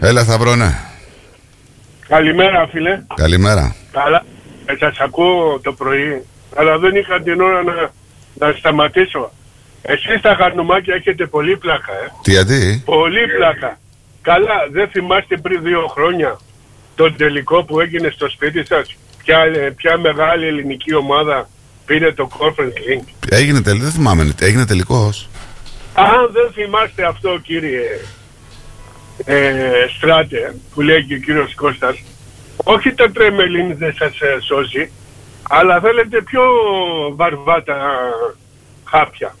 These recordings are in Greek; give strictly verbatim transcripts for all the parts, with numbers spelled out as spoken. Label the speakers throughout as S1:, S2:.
S1: Έλα Σταυρώνε.
S2: Καλημέρα φίλε.
S1: Καλημέρα.
S2: Καλά, ε, σας ακούω το πρωί, αλλά δεν είχα την ώρα να, να σταματήσω. Εσείς τα χαρνουμάκια έχετε πολύ πλάκα, ε.
S1: Τι γιατί?
S2: Πολύ πλάκα. Καλά, δεν θυμάστε πριν δύο χρόνια τον τελικό που έγινε στο σπίτι σας? Ποια, ποια μεγάλη ελληνική ομάδα πήρε το Conference League?
S1: Έγινε τελικό, δεν θυμάμαι, έγινε τελικός.
S2: Αν δεν θυμάστε αυτό, κύριε ε, Στράτε, που λέει και ο κύριος Κώστας, όχι τα τρεμελίνη δεν σας ε, σώζει, αλλά θέλετε πιο βαρβάτα χάπια.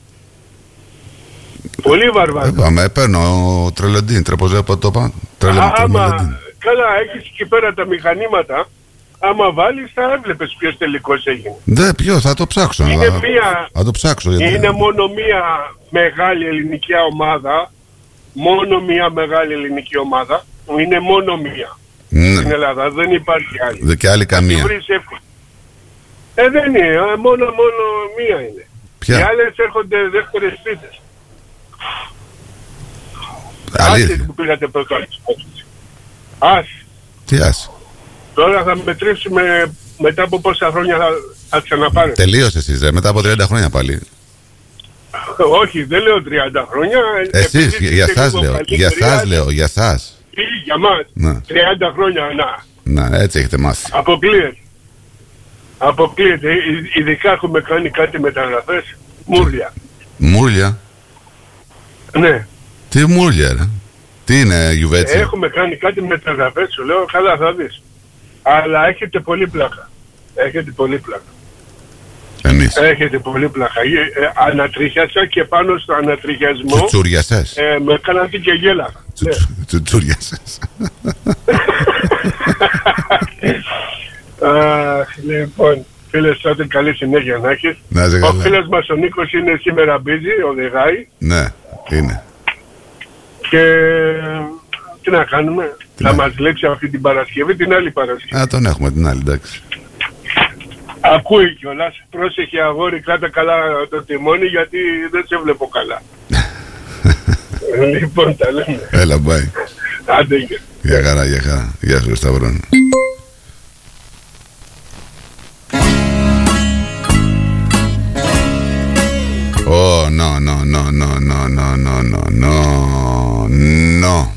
S2: Πολύ βαρβάτα.
S1: Είπαμε, παίρνω τρελοντίν, τρεποζέ από το πάνω.
S2: Άμα, καλά, έχεις εκεί πέρα τα μηχανήματα. Άμα βάλεις θα έβλεπες ποιος τελικός έγινε.
S1: Ναι, ποιο, θα το ψάξω.
S2: Είναι
S1: θα,
S2: μία,
S1: θα το ψάξω. Γιατί...
S2: Είναι μόνο μία μεγάλη ελληνική ομάδα. Μόνο μία μεγάλη ελληνική ομάδα. Είναι μόνο μία.
S1: Ναι.
S2: Στην Ελλάδα δεν υπάρχει άλλη.
S1: Δεν και άλλη καμία.
S2: Ε, δεν είναι. Μόνο, μόνο μία είναι.
S1: Ποια?
S2: Οι άλλες έρχονται δεύτερες τρίτες.
S1: Αλήθεια.
S2: Άσες που πήγατε πρώτα. Ας.
S1: Τι ας?
S2: Τώρα θα μετρήσουμε μετά από πόσα χρόνια θα, θα ξαναπάρετε.
S1: Τελείωσε εσείς, ρε, μετά από τριάντα χρόνια πάλι.
S2: Όχι, δεν λέω τριάντα χρόνια.
S1: Εσείς, για, για σας λέω, για σας λέω, για σας.
S2: Ή για μας,
S1: να.
S2: τριάντα χρόνια, να.
S1: Να, έτσι έχετε μάθει.
S2: Αποκλείεται. Αποκλείεται. Ειδικά έχουμε κάνει κάτι μεταγραφές. Μούρλια.
S1: Μούρλια?
S2: Ναι.
S1: Τι μούρλια, ρε? Τι είναι, Γιουβέτσι?
S2: Έχουμε κάνει κάτι μεταγραφές, σου λέω, καλά θα δεις. Αλλά έχετε πολύ πλάκα. Έχετε πολύ πλάκα.
S1: Εμείς.
S2: Έχετε πολύ πλάκα. Ε, ε, ανατρίχιασα και πάνω στο ανατριχιασμό
S1: Τσουτσούριασες.
S2: ε, με κάνατε και γέλα.
S1: Τσουτσούριασες.
S2: Λοιπόν, φίλες, τότε καλή συνέχεια να έχεις. Ο φίλος μας ο Νίκος είναι σήμερα busy, οδηγάει.
S1: Ναι, είναι.
S2: Και τι να κάνουμε, τι θα να... μας λέξει αυτή την Παρασκευή, την άλλη Παρασκευή.
S1: Α, τον έχουμε την άλλη, εντάξει.
S2: Ακούει κιόλας, πρόσεχε αγόρι, κράτα καλά το τιμόνι γιατί δεν σε βλέπω καλά. Λοιπόν, τα λέμε.
S1: Έλα, μπάει.
S2: Άντε, γεια.
S1: Γεια χαρά, γεια χαρά. Γεια σου, Σταυρών. Oh, no, no, no, no, no, no, no, no, no, no.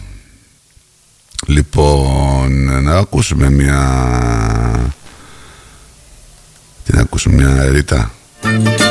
S1: Λοιπόν, να ακούσουμε μια... Τι να ακούσουμε, μια Ρίτα.